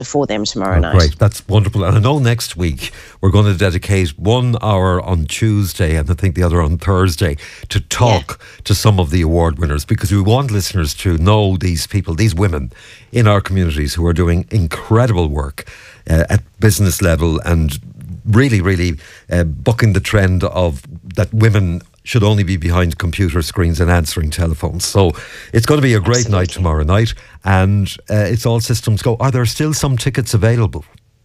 before them tomorrow night. Great, that's wonderful. And I know next week we're going to dedicate 1 hour on Tuesday and I think the other on Thursday to talk to some of the award winners, because we want listeners to know these people, these women in our communities who are doing incredible work at business level and really bucking the trend of that women should only be behind computer screens and answering telephones. So it's going to be a great night tomorrow night, and it's all systems go. Are there still some tickets available?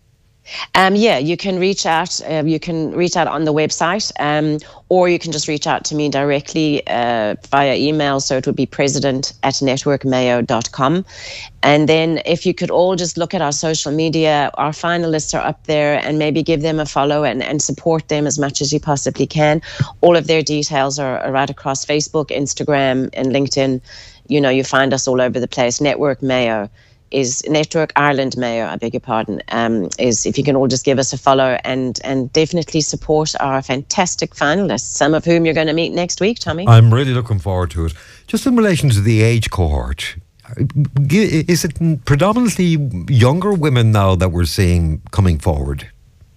You can reach out. You can reach out on the website, or you can just reach out to me directly via email. So it would be president@networkmayo.com. And then if you could all just look at our social media, our finalists are up there, and maybe give them a follow and support them as much as you possibly can. All of their details are right across Facebook, Instagram, and LinkedIn. You know, you find us all over the place. Network Mayo is Network Ireland Mayo, I beg your pardon, is if you can all just give us a follow and definitely support our fantastic finalists, some of whom you're going to meet next week, Tommy. I'm really looking forward to it. Just in relation to the age cohort, is it predominantly younger women now that we're seeing coming forward?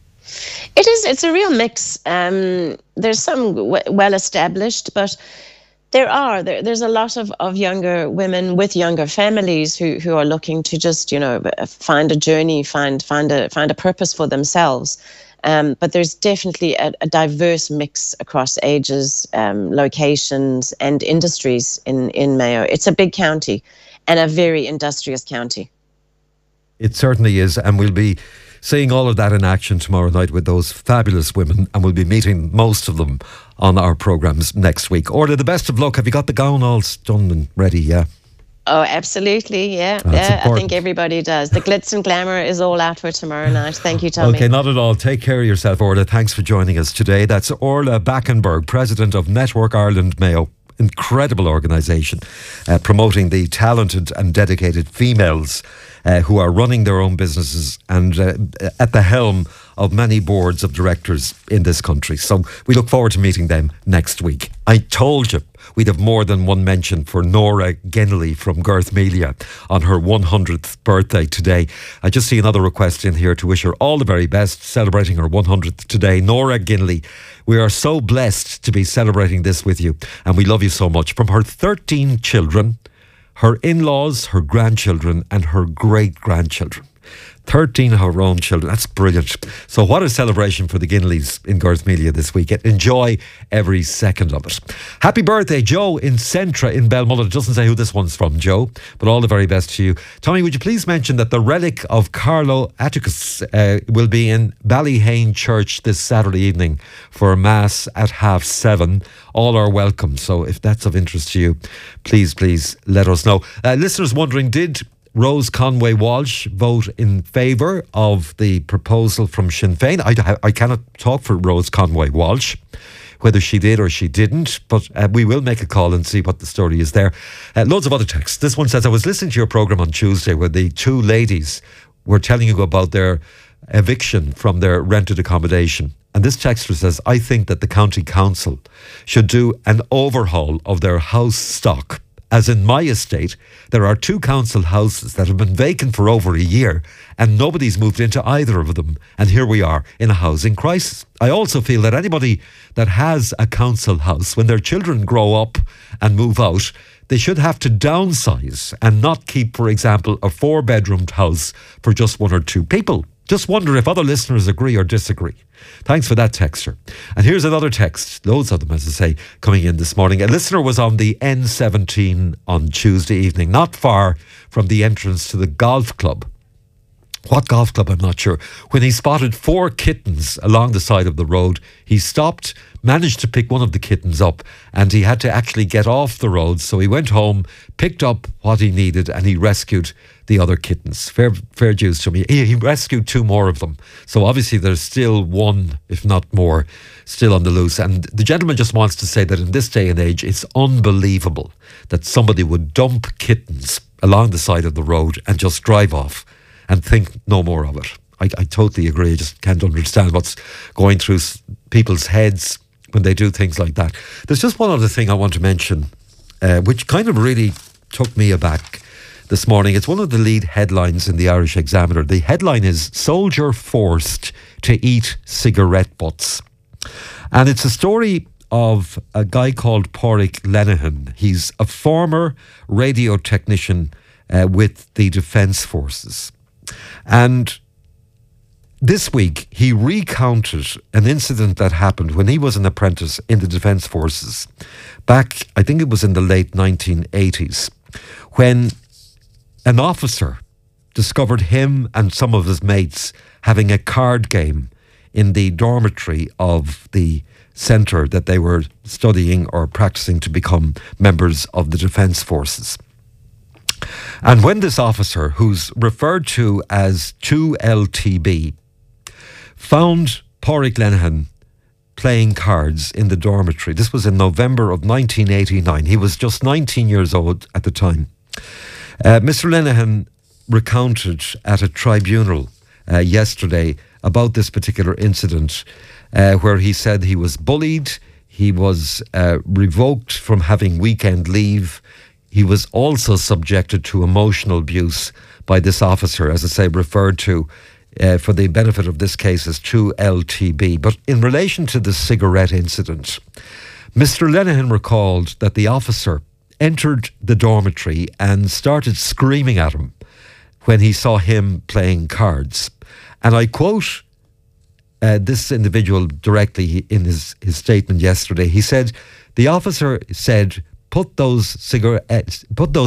It is. It's a real mix. There's some well established, but there's a lot of younger women with younger families who are looking to just, find a journey, find a purpose for themselves. But there's definitely a diverse mix across ages, locations and industries in Mayo. It's a big county and a very industrious county. It certainly is, and we'll be seeing all of that in action tomorrow night with those fabulous women, and we'll be meeting most of them on our programmes next week. Orla, the best of luck. Have you got the gown all done and ready? Yeah. Oh, absolutely, yeah. I think everybody does. The glitz and glamour is all out for tomorrow night. Thank you, Tommy. Okay, not at all. Take care of yourself, Orla. Thanks for joining us today. That's Orla Backenberg, President of Network Ireland Mayo. Incredible organisation, promoting the talented and dedicated females who are running their own businesses and at the helm of many boards of directors in this country. So we look forward to meeting them next week. I told you we'd have more than one mention for Nora Gennelly from Garthmelia on her 100th birthday today. I just see another request in here to wish her all the very best, celebrating her 100th today. Nora Gennelly, we are so blessed to be celebrating this with you, and we love you so much. From her 13 children, her in-laws, her grandchildren and her great-grandchildren. 13 of her own children. That's brilliant. So what a celebration for the Ginleys in Garthmelia this weekend. Enjoy every second of it. Happy birthday, Joe in Centra in Belmullet. It doesn't say who this one's from, Joe, but all the very best to you. Tommy, would you please mention that the relic of Carlo Atticus will be in Ballyhane Church this Saturday evening for a Mass at 7:30. All are welcome. So if that's of interest to you, please let us know. Listeners wondering, did Rose Conway Walsh vote in favour of the proposal from Sinn Féin? I cannot talk for Rose Conway Walsh, whether she did or she didn't, but we will make a call and see what the story is there. Loads of other texts. This one says, I was listening to your programme on Tuesday where the two ladies were telling you about their eviction from their rented accommodation. And this texter says, I think that the County Council should do an overhaul of their house stock. As in my estate, there are 2 council houses that have been vacant for over a year and nobody's moved into either of them. And here we are in a housing crisis. I also feel that anybody that has a council house, when their children grow up and move out, they should have to downsize and not keep, for example, a 4-bedroomed house for just 1 or 2 people. Just wonder if other listeners agree or disagree. Thanks for that, texter. And here's another text, loads of them, as I say, coming in this morning. A listener was on the N17 on Tuesday evening, not far from the entrance to the golf club. What golf club, I'm not sure. When he spotted 4 kittens along the side of the road, he stopped, managed to pick one of the kittens up, and he had to actually get off the road. So he went home, picked up what he needed, and he rescued the other kittens. Fair dues to me. He rescued 2 more of them. So obviously there's still 1, if not more, still on the loose. And the gentleman just wants to say that in this day and age, it's unbelievable that somebody would dump kittens along the side of the road and just drive off and think no more of it. I totally agree. I just can't understand what's going through people's heads when they do things like that. There's just one other thing I want to mention, which kind of really took me aback. this morning. It's one of the lead headlines in the Irish Examiner. The headline is "Soldier Forced to Eat Cigarette Butts." And it's a story of a guy called Pádraig Lenihan. He's a former radio technician with the Defence Forces. And this week, he recounted an incident that happened when he was an apprentice in the Defence Forces back, I think it was in the late 1980s, when an officer discovered him and some of his mates having a card game in the dormitory of the centre that they were studying or practicing to become members of the Defence Forces. And when this officer, who's referred to as 2LTB, found Pádraig Lenihan playing cards in the dormitory. This was in November of 1989. He was just 19 years old at the time. Mr. Lenihan recounted at a tribunal yesterday about this particular incident where he said he was bullied, he was revoked from having weekend leave. He was also subjected to emotional abuse by this officer, as I say, referred to for the benefit of this case as 2LTB. But in relation to the cigarette incident, Mr. Lenihan recalled that the officer entered the dormitory and started screaming at him when he saw him playing cards. And I quote this individual directly in his statement yesterday. He said, the officer said, put those cigarettes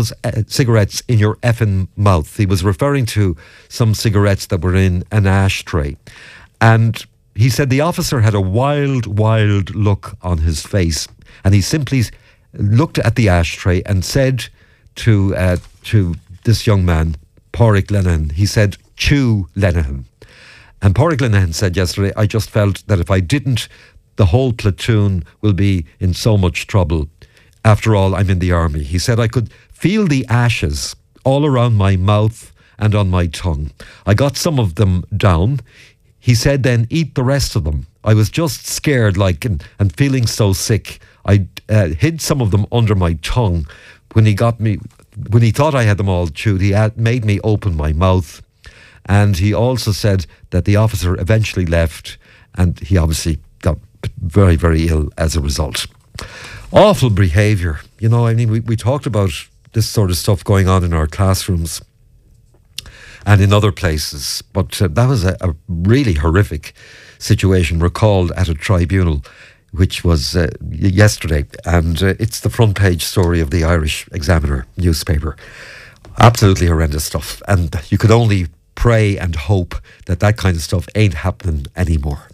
in your effing mouth. He was referring to some cigarettes that were in an ashtray. And he said the officer had a wild look on his face. And he simply looked at the ashtray and said to this young man, Pádraig Lenihan, he said, "Chew, Lenihan." And Pádraig Lenihan said yesterday, I just felt that if I didn't, the whole platoon will be in so much trouble. After all, I'm in the army. He said, I could feel the ashes all around my mouth and on my tongue. I got some of them down. He said, then eat the rest of them. I was just scared and feeling so sick. I hid some of them under my tongue. When he thought I had them all chewed, he made me open my mouth. And he also said that the officer eventually left and he obviously got very, very ill as a result. Awful behaviour. You know, I mean, we talked about this sort of stuff going on in our classrooms and in other places, but that was a really horrific situation recalled at a tribunal, which was yesterday, and it's the front page story of the Irish Examiner newspaper. Absolutely horrendous stuff, and you could only pray and hope that kind of stuff ain't happening anymore.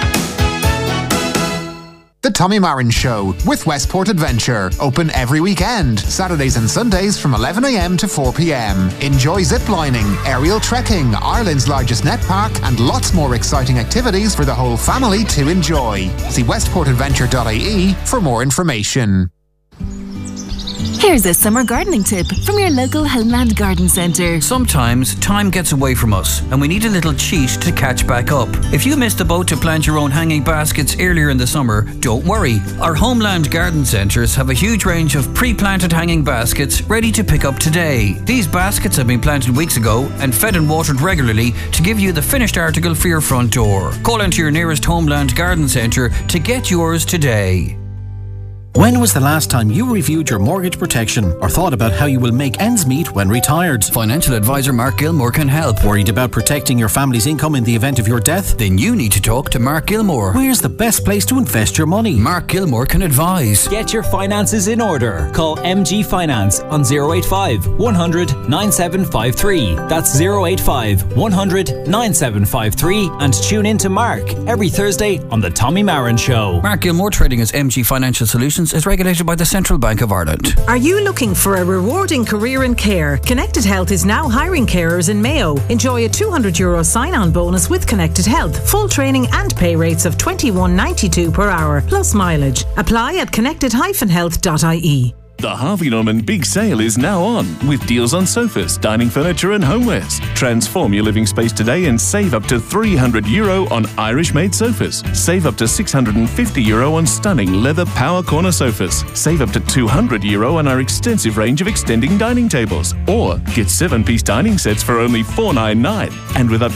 The Tommy Marin Show with Westport Adventure. Open every weekend, Saturdays and Sundays from 11 a.m. to 4 p.m. Enjoy ziplining, aerial trekking, Ireland's largest net park, and lots more exciting activities for the whole family to enjoy. See westportadventure.ie for more information. Here's a summer gardening tip from your local Homeland Garden Centre. Sometimes time gets away from us and we need a little cheat to catch back up. If you missed the boat to plant your own hanging baskets earlier in the summer, don't worry. Our Homeland Garden Centres have a huge range of pre-planted hanging baskets ready to pick up today. These baskets have been planted weeks ago and fed and watered regularly to give you the finished article for your front door. Call into your nearest Homeland Garden Centre to get yours today. When was the last time you reviewed your mortgage protection or thought about how you will make ends meet when retired? Financial advisor Mark Gilmore can help. Worried about protecting your family's income in the event of your death? Then you need to talk to Mark Gilmore. Where's the best place to invest your money? Mark Gilmore can advise. Get your finances in order. Call MG Finance on 085 100 9753. That's 085 100 9753. And tune in to Mark every Thursday on The Tommy Marin Show. Mark Gilmore, trading as MG Financial Solutions, is regulated by the Central Bank of Ireland. Are you looking for a rewarding career in care? Connected Health is now hiring carers in Mayo. Enjoy a €200 sign-on bonus with Connected Health. Full training and pay rates of $21.92 per hour, plus mileage. Apply at connected-health.ie. The Harvey Norman Big Sale is now on, with deals on sofas, dining furniture and homewares. Transform your living space today and save up to €300 on Irish-made sofas. Save up to €650 on stunning leather power corner sofas. Save up to €200 on our extensive range of extending dining tables. Or get 7-piece dining sets for only $499. And with up